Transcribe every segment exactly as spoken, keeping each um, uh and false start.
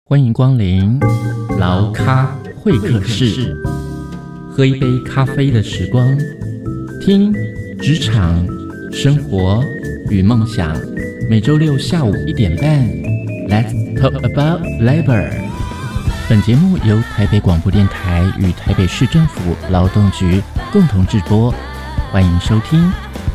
欢迎光临劳咖会客室，喝一杯咖啡的时光，听职场、生活与梦想。每周六下午一点半 ，Let's talk about labor。本节目由台北广播电台与台北市政府劳动局共同制播，欢迎收听。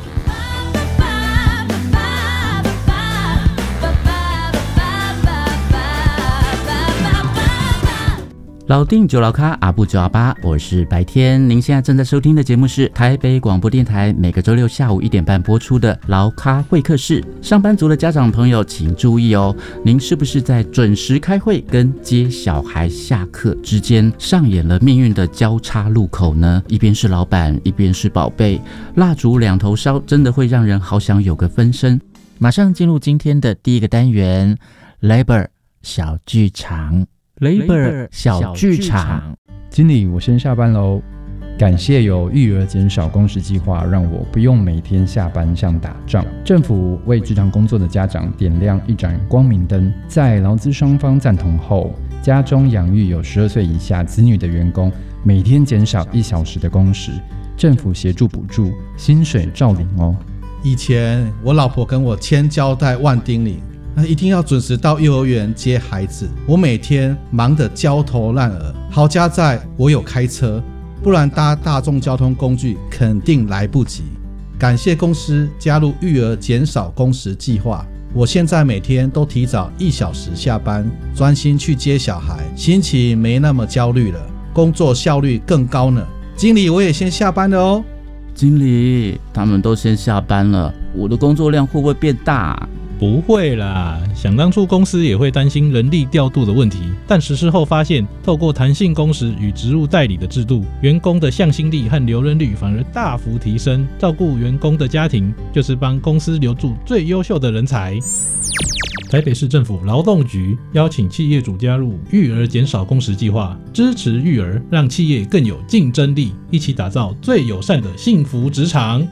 老定九老咖阿布九阿八，我是白天。您现在正在收听的节目是台北广播电台每个周六下午一点半播出的劳咖会客室。上班族的家长朋友请注意哦，您是不是在准时开会跟接小孩下课之间上演了命运的交叉路口呢？一边是老板，一边是宝贝，蜡烛两头烧，真的会让人好想有个分身。马上进入今天的第一个单元 Labor 小剧场。Labor 小剧场， 经理，我先下班喽。感谢有育儿减少工时计划，让我不用每天下班像打仗。政府为职场工作的家长点亮一盏光明灯，在劳资双方赞同后，家中养育有十二岁以下子女的员工，每天减少一小时的工时，政府协助补助，薪水照领哦。 以前我老婆跟我千交代万叮咛，一定要准时到幼儿园接孩子，我每天忙得焦头烂额。好家在我有开车，不然搭大众交通工具肯定来不及。感谢公司加入育儿减少工时计划，我现在每天都提早一小时下班，专心去接小孩，心情没那么焦虑了，工作效率更高呢。经理，我也先下班了哦。 经理，他们都先下班了，我的工作量会不会变大？ 不会啦，想当初公司也会担心人力调度的问题，但实施后发现，透过弹性工时与职务代理的制度，员工的向心力和留任率反而大幅提升。照顾员工的家庭，就是帮公司留住最优秀的人才。台北市政府劳动局邀请企业主加入育儿减少工时计划，支持育儿，让企业更有竞争力，一起打造最友善的幸福职场。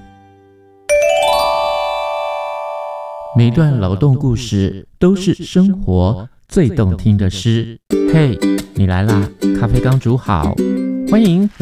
每一段劳动故事都是生活最动听的诗。嘿，你来啦，咖啡刚煮好，欢迎